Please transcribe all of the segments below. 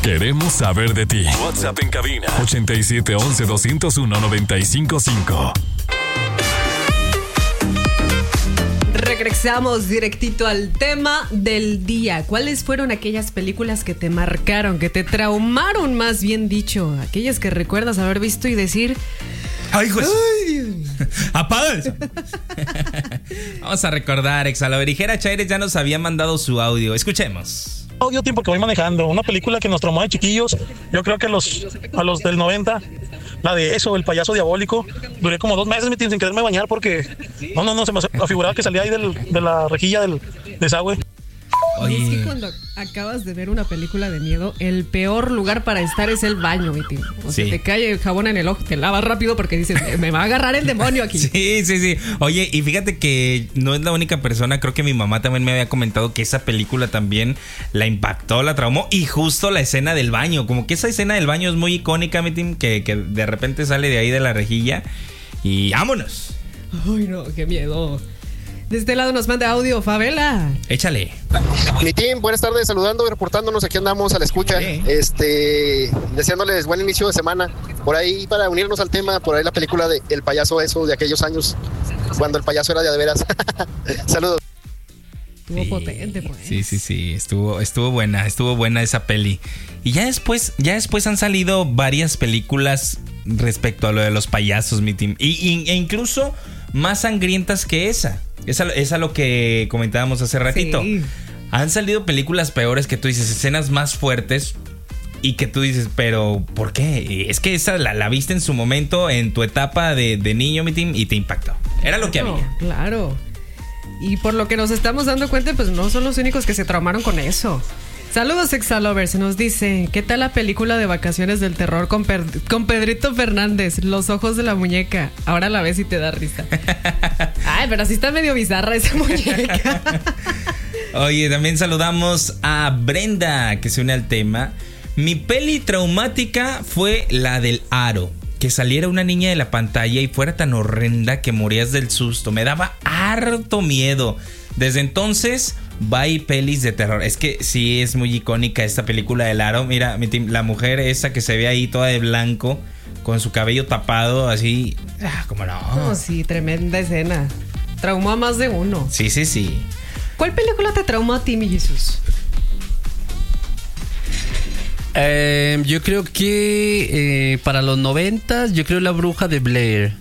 Queremos saber de ti. WhatsApp en cabina 8711-201-955. Regresamos directito al tema del día. ¿Cuáles fueron aquellas películas que te marcaron, que te traumaron, más bien dicho? Aquellas que recuerdas haber visto y decir... ¡Ay, Dios! ¡Apaga eso! Vamos a recordar, Exaloverijera Chaires ya nos había mandado su audio. Escuchemos. Audio tiempo que voy manejando. Una película que nos traumó de chiquillos. Yo creo que a los del 90. La de eso, El Payaso Diabólico. Duré como 2 meses sin quererme bañar porque... No, se me afiguraba que salía ahí de la rejilla del desagüe. Oye. Y es que cuando acabas de ver una película de miedo, el peor lugar para estar es el baño, mi tío. O sea, te cae el jabón en el ojo, te lavas rápido porque dices, me va a agarrar el demonio aquí. Sí. Oye, y fíjate que no es la única persona, creo que mi mamá también me había comentado que esa película también la impactó, la traumó, y justo la escena del baño, como que esa escena del baño es muy icónica, mi tío, que de repente sale de ahí de la rejilla y ¡vámonos! Ay, no, qué miedo. De este lado nos manda audio Favela. Échale. Mi team, buenas tardes, saludando y reportándonos. Aquí andamos a la escucha. Deseándoles buen inicio de semana. Por ahí, para unirnos al tema, por ahí la película de El Payaso, eso de aquellos años, cuando el payaso era de veras. Saludos. Estuvo potente, pues. Sí. Estuvo buena esa peli. Y ya después han salido varias películas respecto a lo de los payasos, mi team. E incluso más sangrientas que esa. Es a lo que comentábamos hace ratito. Sí. Han salido películas peores que tú dices, escenas más fuertes, y que tú dices, pero ¿por qué? Es que esa la viste en su momento, en tu etapa de niño, mi team, y te impactó. Era lo que había. Claro. Y por lo que nos estamos dando cuenta, pues no son los únicos que se traumaron con eso. Saludos, Exalovers. Nos dice, ¿qué tal la película de Vacaciones del Terror con Pedrito Fernández? Los ojos de la muñeca. Ahora la ves y te da risa. Ay, pero sí está medio bizarra esa muñeca. Oye, también saludamos a Brenda, que se une al tema. Mi peli traumática fue la del Aro. Que saliera una niña de la pantalla y fuera tan horrenda que morías del susto. Me daba harto miedo. Desde entonces... Bye pelis de terror. Es que sí es muy icónica esta película del Aro. Mira, la mujer esa que se ve ahí toda de blanco, con su cabello tapado, así. ¿Cómo no? No, sí, tremenda escena. Traumó a más de uno. Sí. ¿Cuál película te traumó a ti, mi Jesús? Yo creo que para los 90, yo creo La Bruja de Blair.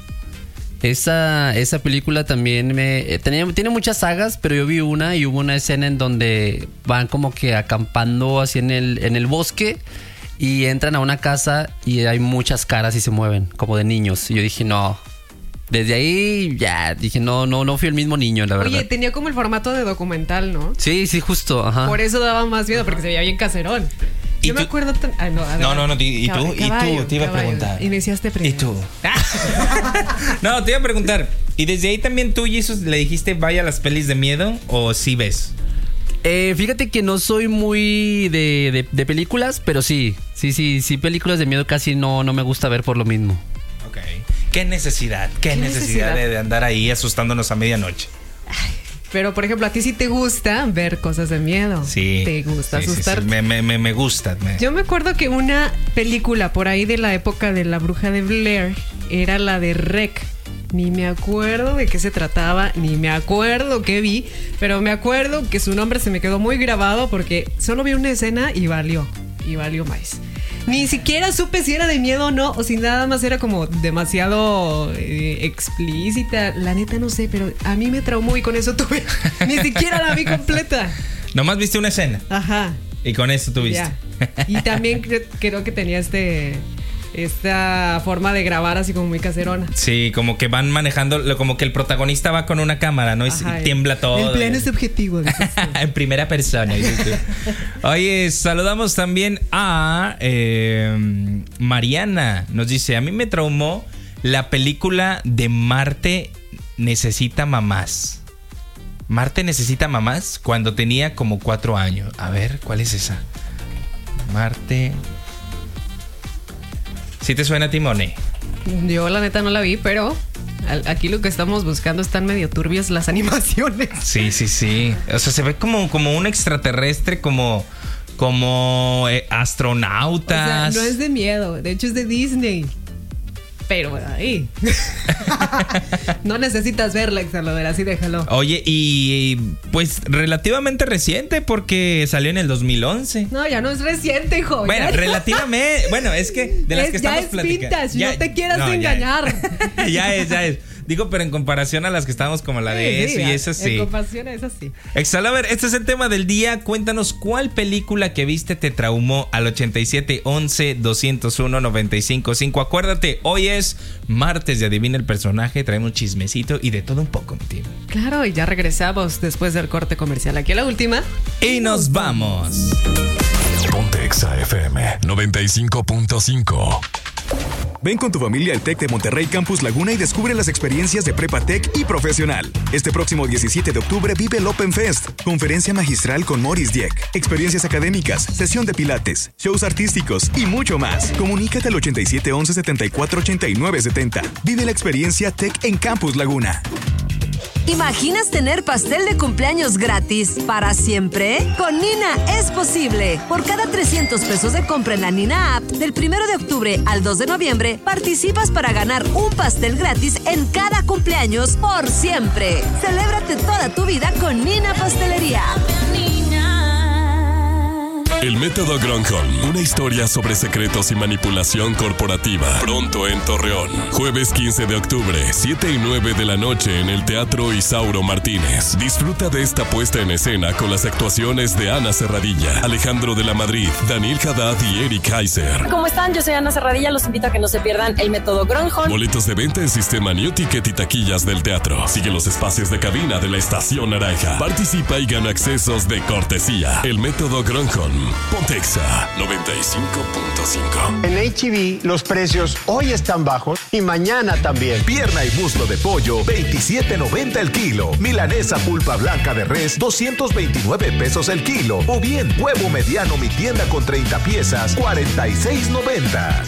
Esa película también tiene muchas sagas, pero yo vi una y hubo una escena en donde van como que acampando así en el bosque y entran a una casa y hay muchas caras y se mueven como de niños. Y yo dije, no. Desde ahí ya dije, no fui el mismo niño, la verdad. Oye, tenía como el formato de documental, ¿no? Sí, justo, ajá. Por eso daba más miedo, porque se veía bien caserón. Yo me acuerdo... No, ¿y tú? Te iba a preguntar. Iniciaste primero. ¿Y tú? No, te iba a preguntar. ¿Y desde ahí también tú, Jesús, le dijiste vaya a las pelis de miedo o sí ves? Fíjate que no soy muy de películas, pero sí, películas de miedo casi no me gusta ver por lo mismo. Ok. ¿Qué necesidad de andar ahí asustándonos a medianoche? Ay. Pero, por ejemplo, a ti sí te gusta ver cosas de miedo. Sí. ¿Te gusta asustarte? Sí. Me gusta. Yo me acuerdo que una película por ahí de la época de La Bruja de Blair era la de Rec. Ni me acuerdo de qué se trataba, ni me acuerdo qué vi, pero me acuerdo que su nombre se me quedó muy grabado porque solo vi una escena y valió más. Ni siquiera supe si era de miedo o no, o si nada más era como demasiado explícita. La neta no sé, pero a mí me traumó y con eso tuve. Ni siquiera la vi completa. Nomás viste una escena. Ajá. Y con eso tuviste. Ya. Y también creo que tenía esta forma de grabar así como muy caserona. Sí, como que van manejando, como que el protagonista va con una cámara, ¿no? Y tiembla todo. El plan es subjetivo. En primera persona. Oye, saludamos también a Mariana. Nos dice, a mí me traumó la película de Marte Necesita Mamás. Marte Necesita Mamás cuando tenía como 4 años. A ver, ¿cuál es esa? Marte... ¿Sí te suena, Timone? Yo la neta no la vi, pero aquí lo que estamos buscando están medio turbias las animaciones. Sí. O sea, se ve como un extraterrestre, como astronautas. O sea, no es de miedo, de hecho es de Disney. Pero ahí. No necesitas verla, Exalover, así déjalo. Oye, y pues relativamente reciente porque salió en el 2011. No, ya no es reciente, hijo. Bueno, ya. relativamente. Bueno, es que de las que estamos platicando. Ya es vintage, no te quieras engañar. Ya es. Digo, pero en comparación a las que estábamos como la de eso y eso sí. En comparación a eso sí. Exalover, este es el tema del día. Cuéntanos cuál película que viste te traumó al 87-11-201-95-5. Acuérdate, hoy es martes de Adivina el Personaje. Traemos chismecito y de todo un poco, mi tío. Claro, y ya regresamos después del corte comercial. Aquí a la última. Y nos vamos. Ponte Exa FM 95.5. Ven con tu familia al TEC de Monterrey Campus Laguna y descubre las experiencias de Prepa Tech y Profesional. Este próximo 17 de octubre vive el Open Fest, conferencia magistral con Maurice Dieck, experiencias académicas, sesión de pilates, shows artísticos y mucho más. Comunícate al 8711-748970. Vive la experiencia Tech en Campus Laguna. ¿Imaginas tener pastel de cumpleaños gratis para siempre? Con Nina es posible. Por cada 300 pesos de compra en la Nina App, del 1 de octubre al 2 de noviembre, participas para ganar un pastel gratis en cada cumpleaños por siempre. Celébrate toda tu vida con Nina Pastelería. El método Gronholm, una historia sobre secretos y manipulación corporativa. Pronto en Torreón. Jueves 15 de octubre, 7 y 9 de la noche en el Teatro Isauro Martínez. Disfruta de esta puesta en escena con las actuaciones de Ana Serradilla, Alejandro de la Madrid, Daniel Haddad y Eric Heiser. ¿Cómo están? Yo soy Ana Serradilla. Los invito a que no se pierdan el método Gronholm. Boletos de venta en sistema New Ticket y taquillas del teatro. Sigue los espacios de cabina de la Estación Naranja. Participa y gana accesos de cortesía. El método Gronholm. Pontexa 95.5. En H-E-B los precios hoy están bajos y mañana también. Pierna y muslo de pollo, $27.90 el kilo. Milanesa pulpa blanca de res, $229 el kilo. O bien, huevo mediano mi tienda con 30 piezas, $46.90.